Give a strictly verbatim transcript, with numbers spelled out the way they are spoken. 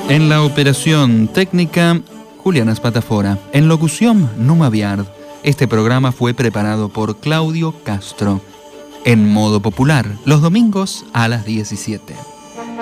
En la operación técnica, Juliana Spatafora. En locución, Numa Viard. Este programa fue preparado por Claudio Castro. En modo popular, los domingos a las diecisiete.